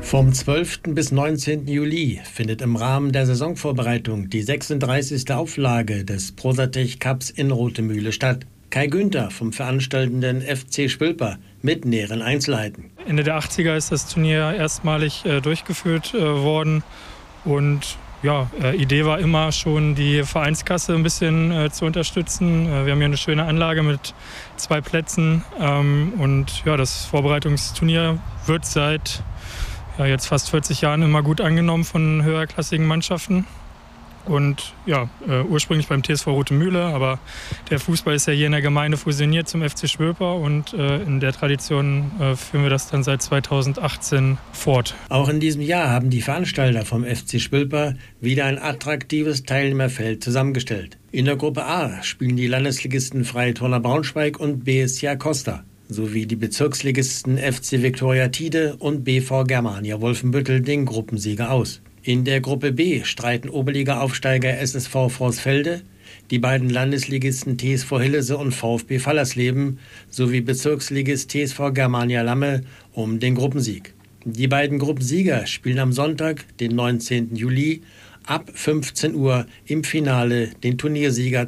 Vom 12. bis 19. Juli findet im Rahmen der Saisonvorbereitung die 36. Auflage des Prosatech Cups in Rothemühle statt. Kai Günther vom veranstaltenden FC Schwilper mit näheren Einzelheiten. Ende der 80er ist das Turnier erstmalig durchgeführt worden und Idee war immer schon, die Vereinskasse ein bisschen zu unterstützen. Wir haben hier eine schöne Anlage mit 2 Plätzen das Vorbereitungsturnier wird seit jetzt fast 40 Jahren immer gut angenommen von höherklassigen Mannschaften. Und ursprünglich beim TSV Rothemühle, aber der Fußball ist ja hier in der Gemeinde fusioniert zum FC Schwilper und in der Tradition führen wir das dann seit 2018 fort. Auch in diesem Jahr haben die Veranstalter vom FC Schwilper wieder ein attraktives Teilnehmerfeld zusammengestellt. In der Gruppe A spielen die Landesligisten Freitorner Braunschweig und BSC Costa sowie die Bezirksligisten FC Viktoria Tide und BV Germania Wolfenbüttel den Gruppensieger aus. In der Gruppe B streiten Oberliga-Aufsteiger SSV Vorsfelde, die beiden Landesligisten TSV Hillese und VfB Fallersleben sowie Bezirksligist TSV Germania Lamme um den Gruppensieg. Die beiden Gruppensieger spielen am Sonntag, den 19. Juli, ab 15 Uhr im Finale den Turniersieger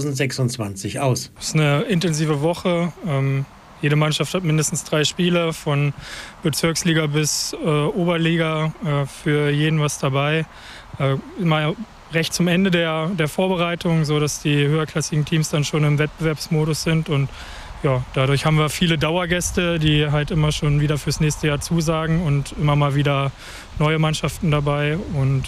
2026 aus. Es ist eine intensive Woche. Jede Mannschaft hat mindestens 3 Spiele, von Bezirksliga bis Oberliga, für jeden was dabei. Immer recht zum Ende der Vorbereitung, sodass die höherklassigen Teams dann schon im Wettbewerbsmodus sind. Und dadurch haben wir viele Dauergäste, die halt immer schon wieder fürs nächste Jahr zusagen und immer mal wieder neue Mannschaften dabei. Und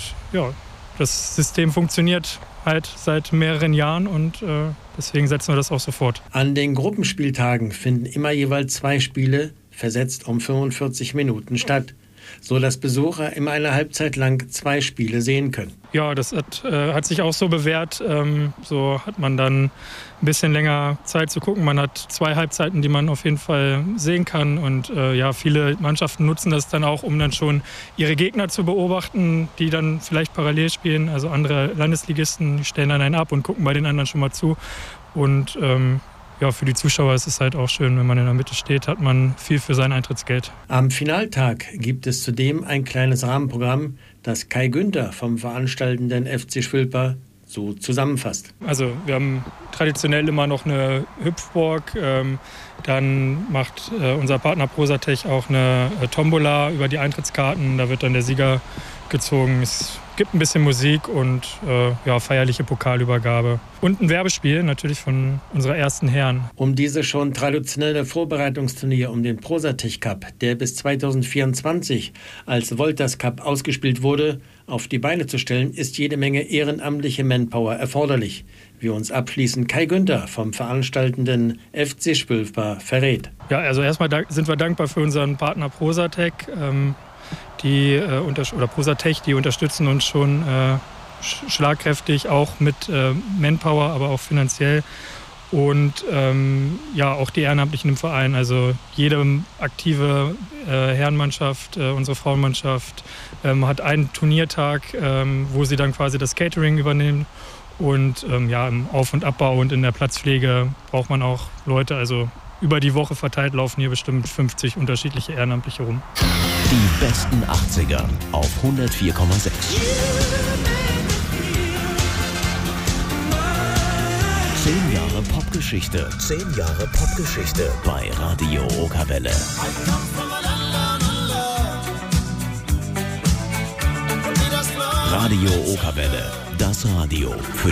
das System funktioniert halt seit mehreren Jahren und deswegen setzen wir das auch sofort. An den Gruppenspieltagen finden immer jeweils 2 Spiele, versetzt um 45 Minuten statt, so dass Besucher immer eine Halbzeit lang 2 Spiele sehen können. Ja, das hat sich auch so bewährt. So hat man dann ein bisschen länger Zeit zu gucken. Man hat 2 Halbzeiten, die man auf jeden Fall sehen kann. Und viele Mannschaften nutzen das dann auch, um dann schon ihre Gegner zu beobachten, die dann vielleicht parallel spielen. Also andere Landesligisten, die stellen dann einen ab und gucken bei den anderen schon mal zu. Und für die Zuschauer ist es halt auch schön, wenn man in der Mitte steht, hat man viel für sein Eintrittsgeld. Am Finaltag gibt es zudem ein kleines Rahmenprogramm, das Kai Günther vom veranstaltenden FC Schwilper so zusammenfasst. Also wir haben traditionell immer noch eine Hüpfburg, dann macht unser Partner Prosatech auch eine Tombola über die Eintrittskarten, da wird dann der Sieger gezogen. Es gibt ein bisschen Musik und feierliche Pokalübergabe. Und ein Werbespiel natürlich von unserer ersten Herren. Um diese schon traditionelle Vorbereitungsturnier um den Prosatech Cup, der bis 2024 als Wolters Cup ausgespielt wurde, auf die Beine zu stellen, ist jede Menge ehrenamtliche Manpower erforderlich, wie uns abschließend Kai Günther vom veranstaltenden FC Schwilper verrät. Ja, also erstmal sind wir dankbar für unseren Partner Prosatech. Prosatech, die unterstützen uns schon schlagkräftig, auch mit Manpower, aber auch finanziell. Und auch die Ehrenamtlichen im Verein, also jede aktive Herrenmannschaft, unsere Frauenmannschaft hat einen Turniertag, wo sie dann quasi das Catering übernehmen. Und im Auf- und Abbau und in der Platzpflege braucht man auch Leute, also über die Woche verteilt laufen hier bestimmt 50 unterschiedliche Ehrenamtliche rum. Die besten 80er auf 104,6. 10 Jahre Popgeschichte. 10 Jahre Popgeschichte bei Radio Okerwelle. Radio Okerwelle, das Radio für